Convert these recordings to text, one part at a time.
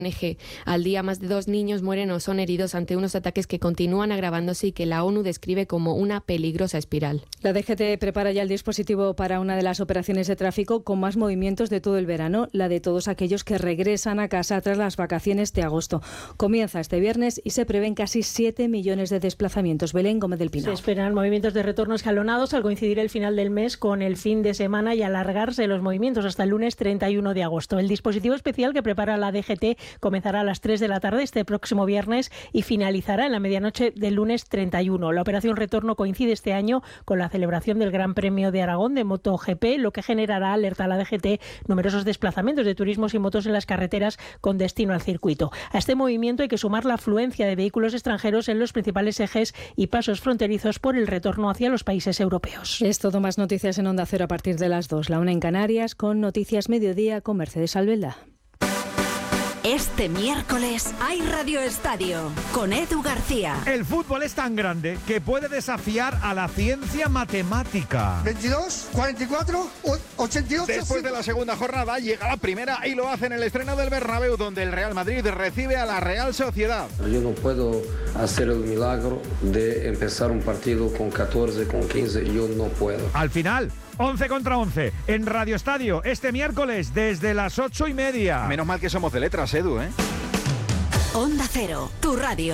ONG. Al día, más de 2 niños mueren o son heridos ante unos ataques que continúan agravándose y que la ONU describe como una peligrosa espiral. La DGT prepara ya el dispositivo para una de las operaciones de tráfico con más movimientos de todo el verano, la de todos aquellos que regresan a casa tras las vacaciones de agosto. Comienza este viernes y se prevén casi 7 millones de desplazamientos. Belén Gómez del Pino. Se esperan movimientos de retorno escalonados al coincidir el final del mes con el fin de semana y alargarse los movimientos hasta el lunes 31 de agosto. El dispositivo especial que prepara la DGT comenzará a las 3 de la tarde este próximo viernes y finalizará en la medianoche del lunes 31. La operación retorno coincide este año con la celebración del Gran Premio de Aragón de MotoGP, lo que generará, alerta a la DGT, numerosos desplazamientos de turismos y motos en las carreteras con destino al circuito. A este movimiento hay que sumar la afluencia de vehículos extranjeros en los principales ejes y pasos fronterizos por el retorno hacia los países europeos. Es todo, más noticias en Onda Cero a partir de las 2, la 1 en Canarias, con Noticias Mediodía con Mercedes Albelda. Este miércoles hay Radio Estadio con Edu García. El fútbol es tan grande que puede desafiar a la ciencia matemática. 22, 44, 88. Después de la segunda jornada llega la primera y lo hace en el estreno del Bernabéu, donde el Real Madrid recibe a la Real Sociedad. Yo no puedo hacer el milagro de empezar un partido con 14, con 15, yo no puedo. Al final, 11 contra 11 en Radio Estadio este miércoles desde las 8:30. Menos mal que somos de letras, Edu, ¿eh? Onda Cero, tu radio.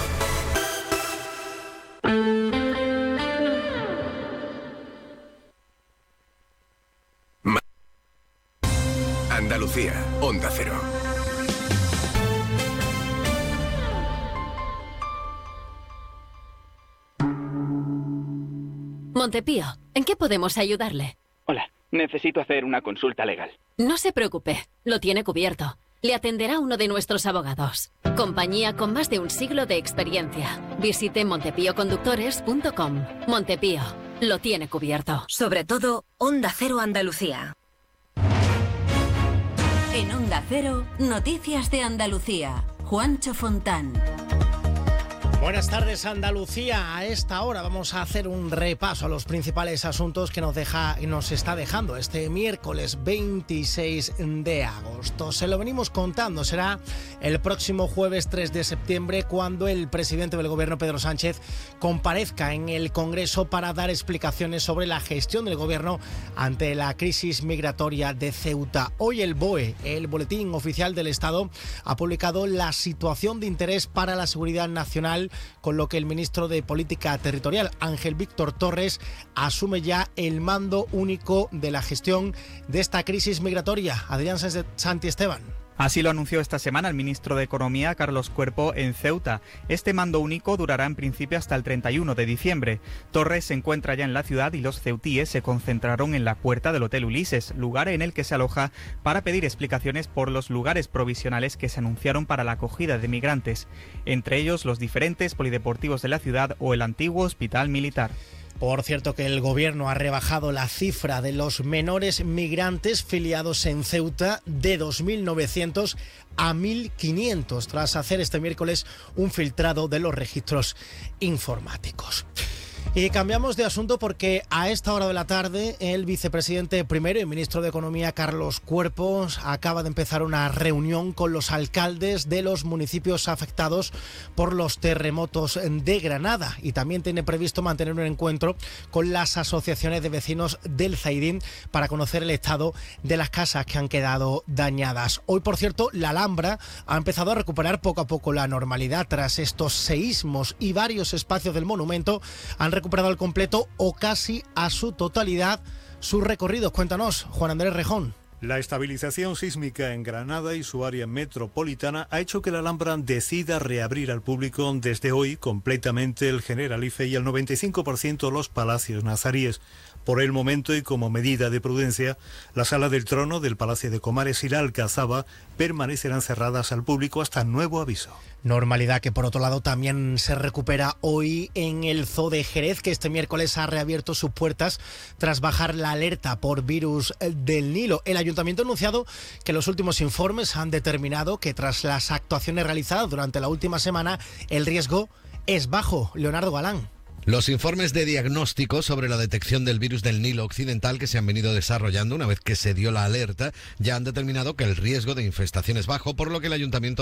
Andalucía, Onda Cero. Montepío, ¿en qué podemos ayudarle? Hola, necesito hacer una consulta legal. No se preocupe, lo tiene cubierto. Le atenderá uno de nuestros abogados. Compañía con más de un siglo de experiencia. Visite montepíoconductores.com. Montepío, lo tiene cubierto. Sobre todo, Onda Cero Andalucía. En Onda Cero, Noticias de Andalucía. Juancho Fontán. Buenas tardes, Andalucía. A esta hora vamos a hacer un repaso a los principales asuntos que nos está dejando este miércoles 26 de agosto. Se lo venimos contando, será el próximo jueves 3 de septiembre cuando el presidente del gobierno, Pedro Sánchez, comparezca en el Congreso para dar explicaciones sobre la gestión del gobierno ante la crisis migratoria de Ceuta. Hoy el BOE, el Boletín Oficial del Estado, ha publicado la situación de interés para la seguridad nacional, con lo que el ministro de Política Territorial, Ángel Víctor Torres, asume ya el mando único de la gestión de esta crisis migratoria. Adrián Santi Esteban. Así lo anunció esta semana el ministro de Economía, Carlos Cuerpo, en Ceuta. Este mando único durará en principio hasta el 31 de diciembre. Torres se encuentra ya en la ciudad y los ceutíes se concentraron en la puerta del Hotel Ulises, lugar en el que se aloja para pedir explicaciones por los lugares provisionales que se anunciaron para la acogida de migrantes, entre ellos los diferentes polideportivos de la ciudad o el antiguo hospital militar. Por cierto que el gobierno ha rebajado la cifra de los menores migrantes filiados en Ceuta de 2.900 a 1.500 tras hacer este miércoles un filtrado de los registros informáticos. Y cambiamos de asunto porque a esta hora de la tarde el vicepresidente primero y ministro de Economía, Carlos Cuerpo, acaba de empezar una reunión con los alcaldes de los municipios afectados por los terremotos de Granada, y también tiene previsto mantener un encuentro con las asociaciones de vecinos del Zaidín para conocer el estado de las casas que han quedado dañadas. Hoy, por cierto, la Alhambra ha empezado a recuperar poco a poco la normalidad tras estos seísmos, y varios espacios del monumento han recuperado al completo o casi a su totalidad sus recorridos. Cuéntanos, Juan Andrés Rejón. La estabilización sísmica en Granada y su área metropolitana ha hecho que la Alhambra decida reabrir al público desde hoy completamente el Generalife y el 95% los palacios nazaríes. Por el momento y como medida de prudencia, la Sala del Trono del Palacio de Comares y la Alcazaba permanecerán cerradas al público hasta nuevo aviso. Normalidad que por otro lado también se recupera hoy en el Zoo de Jerez, que este miércoles ha reabierto sus puertas tras bajar la alerta por virus del Nilo. El ayuntamiento ha anunciado que los últimos informes han determinado que tras las actuaciones realizadas durante la última semana el riesgo es bajo. Leonardo Galán. Los informes de diagnóstico sobre la detección del virus del Nilo Occidental que se han venido desarrollando una vez que se dio la alerta ya han determinado que el riesgo de infestación es bajo, por lo que el Ayuntamiento